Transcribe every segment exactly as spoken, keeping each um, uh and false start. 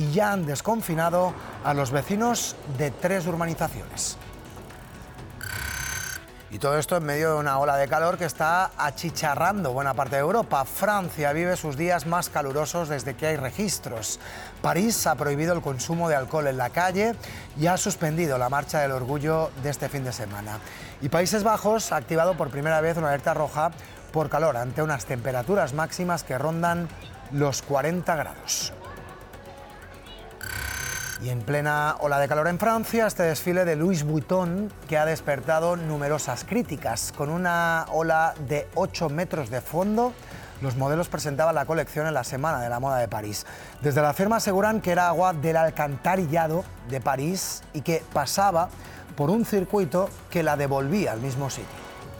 y ya han desconfinado a los vecinos de tres urbanizaciones. Y todo esto en medio de una ola de calor que está achicharrando buena parte de Europa. Francia vive sus días más calurosos desde que hay registros. París ha prohibido el consumo de alcohol en la calle y ha suspendido la marcha del orgullo de este fin de semana. Y Países Bajos ha activado por primera vez una alerta roja por calor ante unas temperaturas máximas que rondan los cuarenta grados. Y en plena ola de calor en Francia, este desfile de Louis Vuitton que ha despertado numerosas críticas. Con una ola de ocho metros de fondo, los modelos presentaban la colección en la Semana de la Moda de París. Desde la firma aseguran que era agua del alcantarillado de París y que pasaba por un circuito que la devolvía al mismo sitio.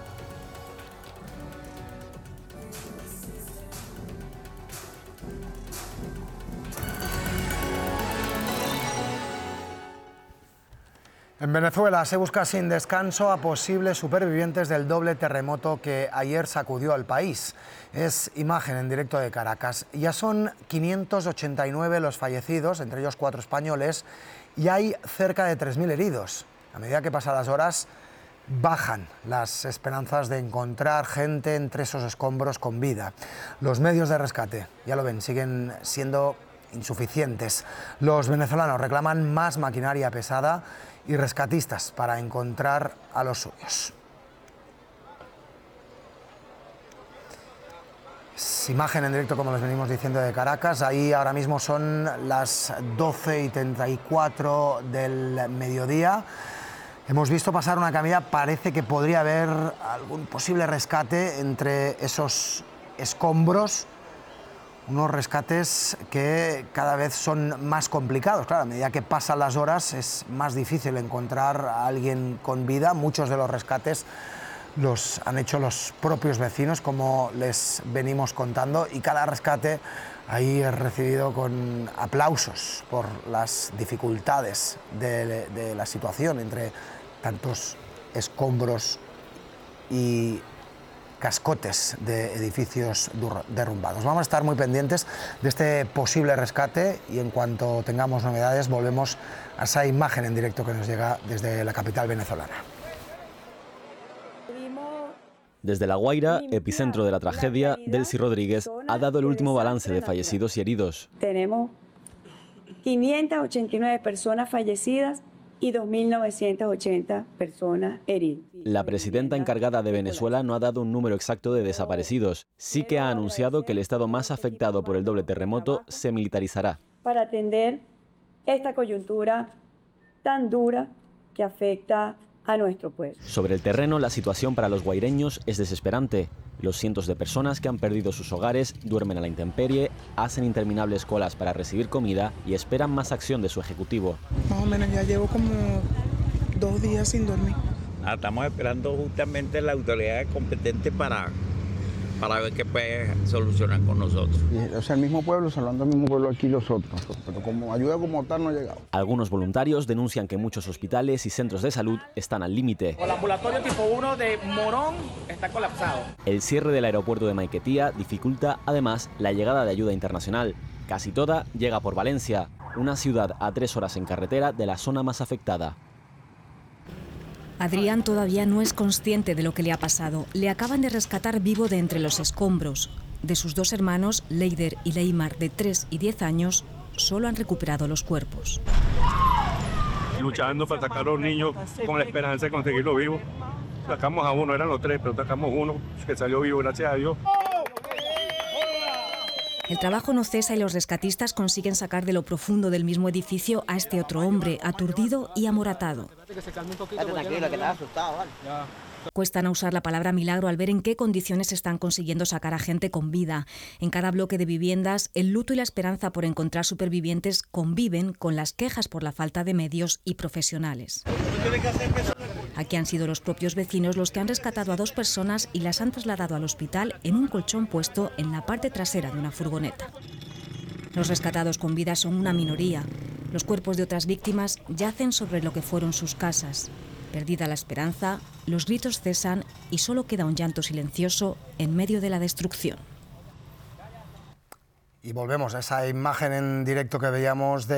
En Venezuela se busca sin descanso a posibles supervivientes del doble terremoto que ayer sacudió al país. Es imagen en directo de Caracas. Ya son quinientos ochenta y nueve los fallecidos, entre ellos cuatro españoles, y hay cerca de tres mil heridos. A medida que pasan las horas, bajan las esperanzas de encontrar gente entre esos escombros con vida. Los medios de rescate, ya lo ven, siguen siendo insuficientes. Los venezolanos reclaman más maquinaria pesada y rescatistas para encontrar a los suyos. Es imagen en directo, como les venimos diciendo, de Caracas. Ahí ahora mismo son las doce y treinta y cuatro del mediodía. Hemos visto pasar una camilla, parece que podría haber algún posible rescate entre esos escombros. Unos rescates que cada vez son más complicados. Claro, a medida que pasan las horas es más difícil encontrar a alguien con vida. Muchos de los rescates los han hecho los propios vecinos, como les venimos contando, y cada rescate ahí es recibido con aplausos por las dificultades de, de la situación entre tantos escombros y cascotes de edificios derrumbados. Vamos a estar muy pendientes de este posible rescate y en cuanto tengamos novedades volvemos a esa imagen en directo que nos llega desde la capital venezolana. Desde La Guaira, epicentro de la tragedia, Delcy Rodríguez ha dado el último balance de fallecidos y heridos. Tenemos quinientas ochenta y nueve personas fallecidas y dos mil novecientas ochenta personas heridas. La presidenta encargada de Venezuela no ha dado un número exacto de desaparecidos. Sí que ha anunciado que el estado más afectado por el doble terremoto se militarizará. Para atender esta coyuntura tan dura que afecta a nuestro pueblo. Sobre el terreno, la situación para los guaireños es desesperante. Los cientos de personas que han perdido sus hogares duermen a la intemperie, hacen interminables colas para recibir comida y esperan más acción de su ejecutivo. Más o menos ya llevo como dos días sin dormir. Ah, estamos esperando justamente la autoridad competente para, para ver qué puede solucionar con nosotros. O sea, el mismo pueblo, salvando el mismo pueblo aquí los otros, pero como ayuda como tal no ha llegado. Algunos voluntarios denuncian que muchos hospitales y centros de salud están al límite. El ambulatorio tipo uno de Morón está colapsado. El cierre del aeropuerto de Maiquetía dificulta además la llegada de ayuda internacional. Casi toda llega por Valencia, una ciudad a tres horas en carretera de la zona más afectada. Adrián todavía no es consciente de lo que le ha pasado. Le acaban de rescatar vivo de entre los escombros. De sus dos hermanos, Leider y Leymar, de tres y diez años, solo han recuperado los cuerpos. Luchando para sacar a los niños con la esperanza de conseguirlo vivo. Sacamos a uno, eran los tres, pero sacamos uno que salió vivo, gracias a Dios. El trabajo no cesa y los rescatistas consiguen sacar de lo profundo del mismo edificio a este otro hombre, aturdido y amoratado. Cuesta no usar la palabra milagro al ver en qué condiciones están consiguiendo sacar a gente con vida. En cada bloque de viviendas, el luto y la esperanza por encontrar supervivientes conviven con las quejas por la falta de medios y profesionales. Aquí han sido los propios vecinos los que han rescatado a dos personas y las han trasladado al hospital en un colchón puesto en la parte trasera de una furgoneta. Los rescatados con vida son una minoría. Los cuerpos de otras víctimas yacen sobre lo que fueron sus casas. Perdida la esperanza, los gritos cesan y solo queda un llanto silencioso en medio de la destrucción. Y volvemos a esa imagen en directo que veíamos de